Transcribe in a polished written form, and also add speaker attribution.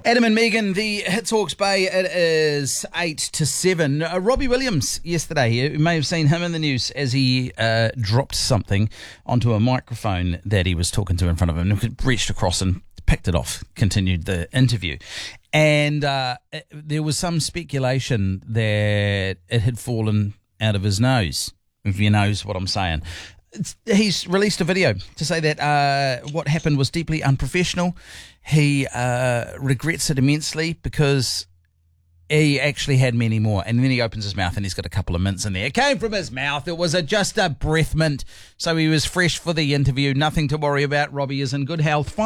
Speaker 1: Adam and Megan, the Hits Hawke's Bay, it is 8 to 7. Robbie Williams yesterday, you may have seen him in the news as he dropped something onto a microphone that he was talking to in front of him, and reached across and picked it off, continued the interview. And there was some speculation that it had fallen out of his nose, if you knows what I'm saying. He's released a video to say that what happened was deeply unprofessional. He regrets it immensely because he actually had many more. And then he opens his mouth and he's got a couple of mints in there. It came from his mouth. It was just a breath mint. So he was fresh for the interview. Nothing to worry about. Robbie is in good health.